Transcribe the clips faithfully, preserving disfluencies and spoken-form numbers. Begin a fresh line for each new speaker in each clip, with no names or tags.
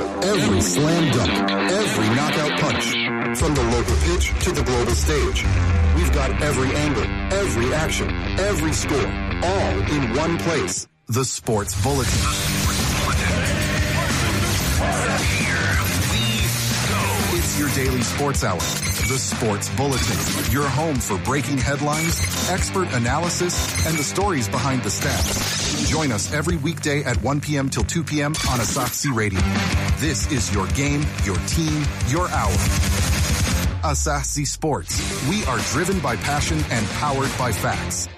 Every slam dunk, every knockout punch. From the local pitch to the global stage. We've got every angle, every action, every score, all in one place. The Sports Bulletin. The Sports Bulletin. Here we go. It's your daily sports hour. The Sports Bulletin. Your home for breaking headlines, expert analysis, and the stories behind the stats. Join us every weekday at one p.m. till two p.m. on Asahi Radio. This is your game, your team, your hour. Asahi Sports. We are driven by passion and powered by facts.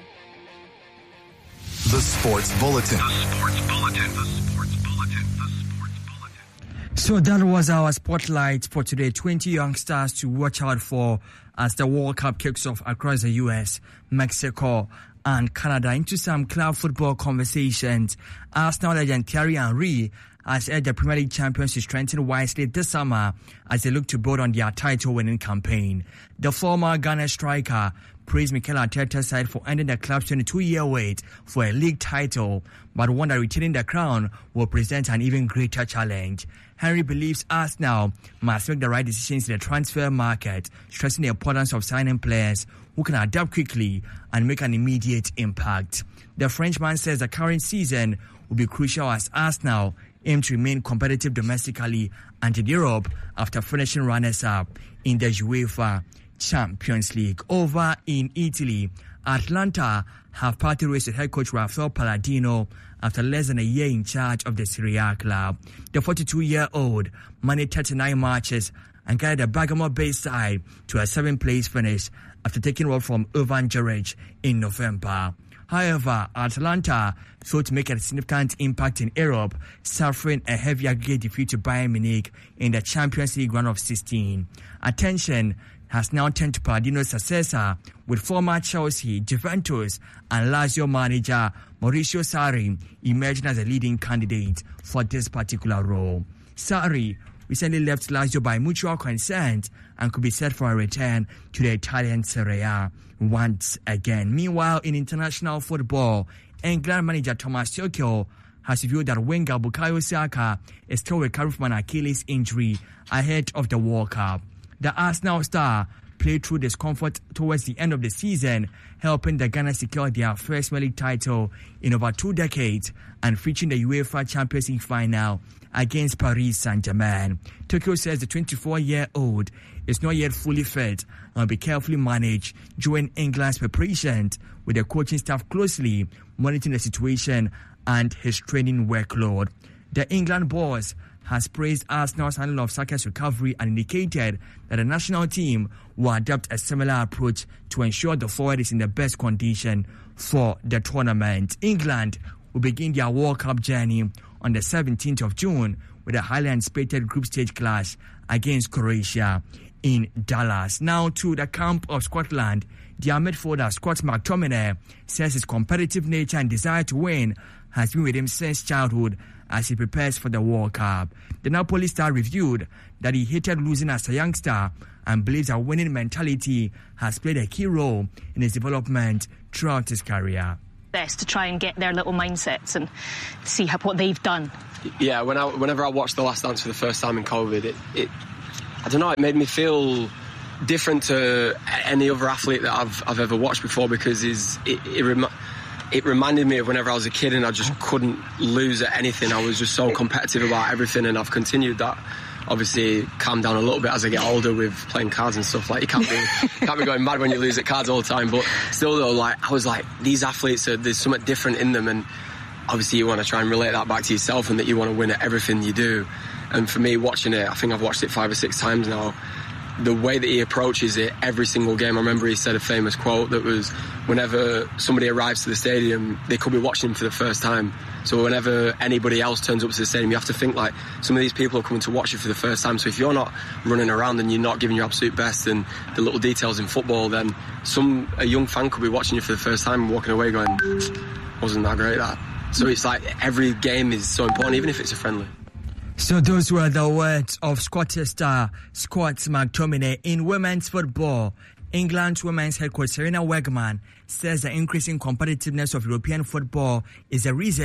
The Sports Bulletin. The Sports Bulletin. The Sports Bulletin. The Sports Bulletin.
So that was our spotlight for today. twenty youngsters to watch out for as the World Cup kicks off across the U S, Mexico, and Canada. Into some club football conversations. Arsenal legend Thierry Henry has urged the Premier League champions to strengthen wisely this summer as they look to build on their title-winning campaign. The former Ghana striker praised Mikel Arteta's side for ending the club's twenty-two-year wait for a league title, but warned that retaining the crown will present an even greater challenge. Henry believes Arsenal must make the right decisions in the transfer market, stressing the importance of signing players who can adapt quickly and make an immediate impact. The Frenchman says the current season will be crucial as Arsenal aim to remain competitive domestically and in Europe after finishing runners-up in the UEFA Champions League. Over in Italy, Atalanta have parted ways with head coach Rafael Palladino after less than a year in charge of the Serie A club. The forty-two-year-old managed thirty-nine matches and carried the Bergamo-based side to a seventh-place finish after taking over from Ivan Juric in November. However, Atalanta failed to make a significant impact in Europe, suffering a heavy aggregate defeat to Bayern Munich in the Champions League round of sixteen. Attention has now turned to Palladino's successor, with former Chelsea, Juventus, and Lazio manager Mauricio Sarri emerging as a leading candidate for this particular role. Sarri recently left Lazio by mutual consent and could be set for a return to the Italian Serie A once again. Meanwhile, in international football, England manager Thomas Tuchel has revealed that winger Bukayo Saka is still recovering from an Achilles injury ahead of the World Cup. The Arsenal star played through discomfort towards the end of the season, helping the Ghana secure their first Premier League title in over two decades and reaching the UEFA Champions League final against Paris Saint-Germain. Tuchel says the twenty-four-year-old is not yet fully fit and will be carefully managed during England's preparations, with the coaching staff closely monitoring the situation and his training workload. The England boss has praised Arsenal's handling of Saka's recovery and indicated that the national team will adopt a similar approach to ensure the forward is in the best condition for the tournament. England will begin their World Cup journey on the seventeenth of June with a highly anticipated group stage clash against Croatia in Dallas. Now to the camp of Scotland. Their midfielder Scott McTominay says his competitive nature and desire to win has been with him since childhood as he prepares for the World Cup. The Napoli star reviewed that he hated losing as a youngster and believes a winning mentality has played a key role in his development throughout his career.
Best to try and get their little mindsets and see how, what they've done.
Yeah, when I, whenever I watched The Last Dance for the first time in COVID, it, it I don't know, it made me feel different to any other athlete that I've I've ever watched before, because is it it, rem- it reminded me of whenever I was a kid and I just couldn't lose at anything. I was just so competitive about everything, and I've continued that. Obviously, calmed down a little bit as I get older with playing cards and stuff. Like, you can't be can't be going mad when you lose at cards all the time. But still, though, like I was like, these athletes are, there's something different in them, and obviously you want to try and relate that back to yourself, and that you want to win at everything you do. And for me, watching it, I think I've watched it five or six times now. The way that he approaches it every single game. I remember he said a famous quote that was, whenever somebody arrives to the stadium, they could be watching him for the first time. So whenever anybody else turns up to the stadium, you have to think like, some of these people are coming to watch you for the first time. So if you're not running around and you're not giving your absolute best and the little details in football, then some a young fan could be watching you for the first time and walking away going, wasn't that great, that? So it's like every game is so important, even if it's a friendly.
So those were the words of Scottish star Scott McTominay. In women's football, England's women's head coach Serena Wegman says the increasing competitiveness of European football is a reason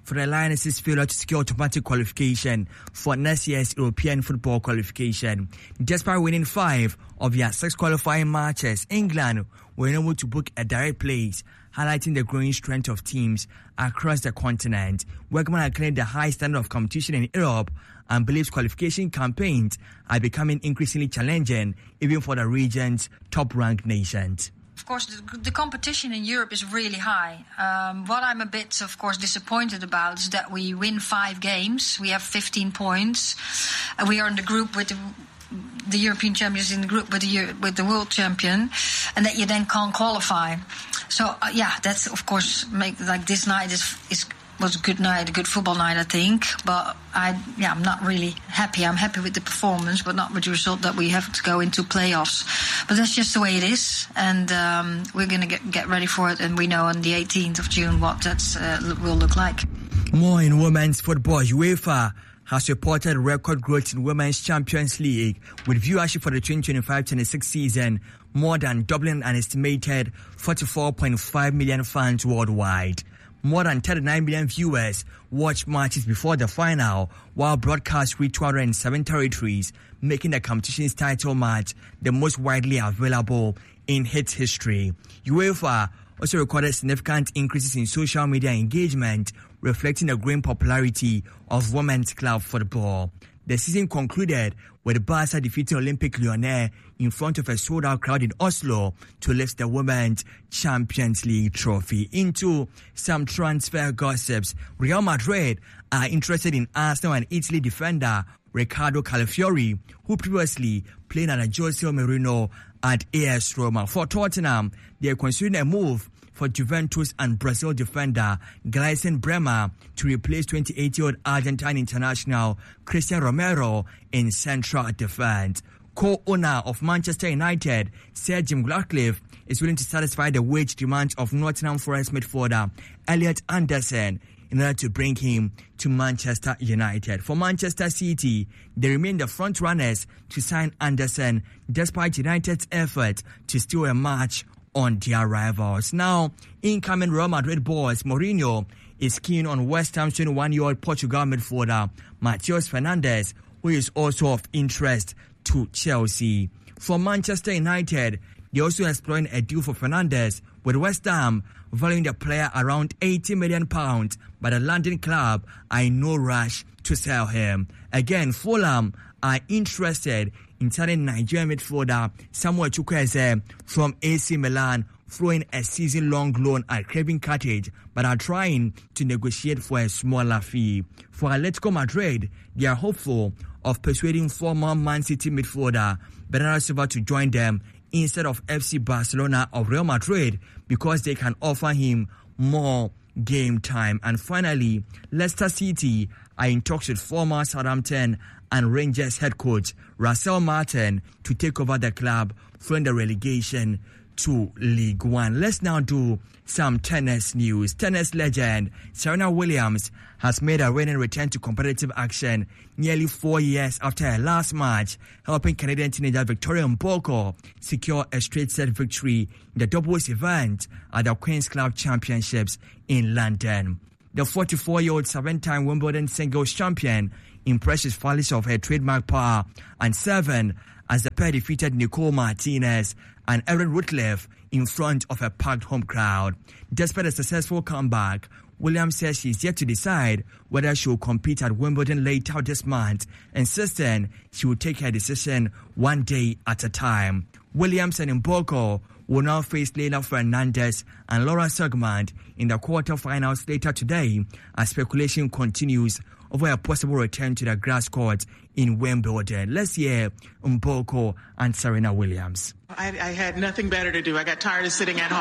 for the Lionesses' failure to secure automatic qualification for next year's European football qualification. Despite winning five of their six qualifying matches, England were unable to book a direct place, highlighting the growing strength of teams across the continent. Wegerman acclaimed the high standard of competition in Europe and believes qualification campaigns are becoming increasingly challenging even for the region's top-ranked nations.
Of course, the, the competition in Europe is really high. Um, what I'm a bit, of course, disappointed about is that we win five games. We have fifteen points. Uh, we are in the group with the, the European champions in the group with the with the world champion, and that you then can't qualify. So uh, yeah, that's of course make like this night is is. was a good night, a good football night, I think. But I, yeah, I'm not really happy. I'm happy with the performance, but not with the result that we have to go into playoffs. But that's just the way it is, and um, we're going to get get ready for it. And we know on the eighteenth of June what that uh, will look like.
More in women's football. UEFA has reported record growth in Women's Champions League, with viewership for the twenty twenty-five twenty-six season more than doubling an estimated forty-four point five million fans worldwide. More than thirty-nine million viewers watched matches before the final, while broadcasts reached two hundred seven territories, making the competition's title match the most widely available in its history. UEFA also recorded significant increases in social media engagement, reflecting the growing popularity of women's club football. The season concluded with Barca defeating Olympique Lyonnais in front of a sold-out crowd in Oslo to lift the Women's Champions League trophy. Into some transfer gossips, Real Madrid are interested in Arsenal and Italy defender Riccardo Calafiori, who previously played under Jose Mourinho at A S Roma. For Tottenham, they are considering a move for Juventus and Brazil defender Gleison Bremer to replace twenty-eight-year-old Argentine international Christian Romero in central defense. Co-owner of Manchester United, Sir Jim Ratcliffe, is willing to satisfy the wage demands of Nottingham Forest midfielder Elliot Anderson in order to bring him to Manchester United. For Manchester City, they remain the front runners to sign Anderson despite United's effort to steal a match on their rivals. Now, incoming Real Madrid boss Mourinho is keen on West Ham's twenty-one-year-old Portugal midfielder Matheus Fernandes, who is also of interest to Chelsea. For Manchester United, they're also exploring a deal for Fernandes, with West Ham valuing the player around eighty million pounds, but the London club are in no rush to sell him. Again, Fulham are interested in signing Nigerian midfielder Samuel Chukwueze from A C Milan, following a season-long loan at Craven Cottage, but are trying to negotiate for a smaller fee. For Atletico Madrid, they are hopeful of persuading former Man City midfielder Bernardo Silva to join them instead of F C Barcelona or Real Madrid, because they can offer him more game time. And finally, Leicester City are in talks with former Southampton and Rangers head coach Russell Martin to take over the club from the relegation to League One. Let's now do some tennis news. Tennis legend Serena Williams has made a reigning return to competitive action nearly four years after her last match, helping Canadian teenager Victoria Mboko secure a straight set victory in the doubles event at the Queen's Club Championships in London. The forty-four-year-old seven-time Wimbledon singles champion impresses fans of her trademark power and seven as the pair defeated Nicole Martinez and Erin Rutleff in front of a packed home crowd. Despite a successful comeback, Williams says she's yet to decide whether she will compete at Wimbledon later this month, insisting she will take her decision one day at a time. Williams and Mboko will now face Leila Fernandez and Laura Siegemund in the quarterfinals later today, as speculation continues over a possible return to the grass court in Wimbledon. Let's hear Mboko and Serena Williams.
I, I had nothing better to do. I got tired of sitting at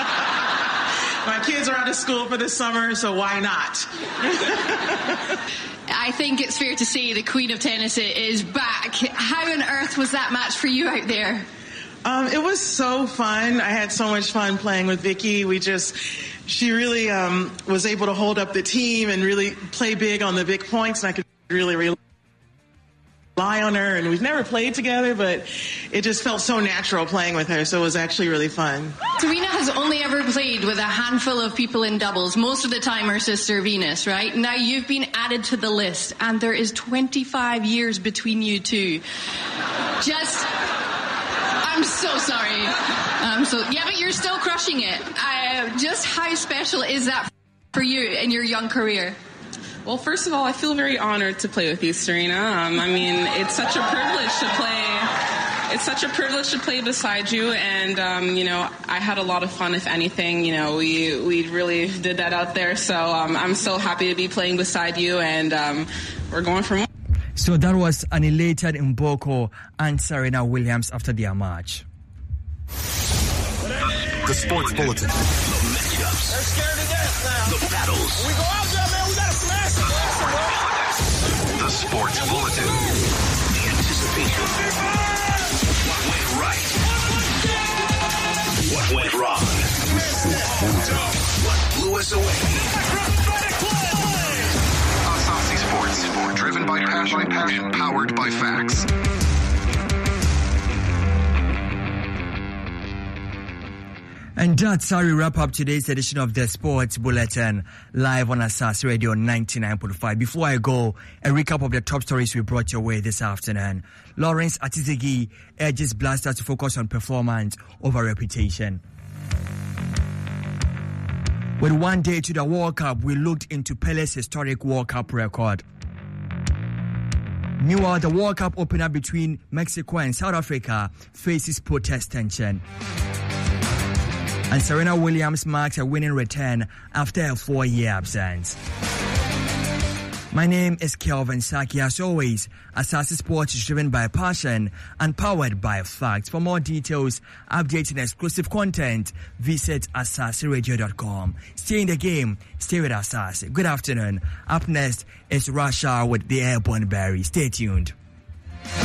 home. My kids are out of school for the summer, so why not?
I think it's fair to say the Queen of Tennis is back. How on earth was that match for you out there?
Um, it was so fun. I had so much fun playing with Vicky. We just, she really um, was able to hold up the team and really play big on the big points, and I could really, really rely on her, and we've never played together, but it just felt so natural playing with her, so it was actually really fun.
Serena has only ever played with a handful of people in doubles, most of the time her sister Venus, right? Now you've been added to the list, and there is twenty-five years between you two. Just, I'm so sorry. Um, so yeah, but you're still crushing it. Uh, just how special is that for you in your young career?
Well, first of all, I feel very honored to play with you, Serena. Um, I mean, it's such a privilege to play. It's such a privilege to play beside you, and um, you know, I had a lot of fun. If anything, you know, we we really did that out there. So um, I'm so happy to be playing beside you, and um, we're going for more.
So that was an elated Mboko and Serena Williams after their match.
The Sports Bulletin.
The matchups. They're scared to death now. The battles. When we go out there, man, we gotta smash them.
The Sports Bulletin.
The anticipation. What went right? What went wrong? What blew us away?
Asasi Sports. Driven by passion, passion, powered by facts.
And that's how we wrap up today's edition of the Sports Bulletin, live on Asas Radio ninety-nine point five. Before I go, a recap of the top stories we brought your way this afternoon. Lawrence Atizigi urges Blasters to focus on performance over reputation. With one day to the World Cup, we looked into Pele's historic World Cup record. Meanwhile, the World Cup opener between Mexico and South Africa faces protest tension. And Serena Williams marks a winning return after a four-year absence. My name is Kelvin Saki. As always, Asasi Sports is driven by passion and powered by facts. For more details, updates and exclusive content, visit asasi radio dot com. Stay in the game. Stay with Asasi. Good afternoon. Up next is Rush Hour with the Airborne Berry. Stay tuned.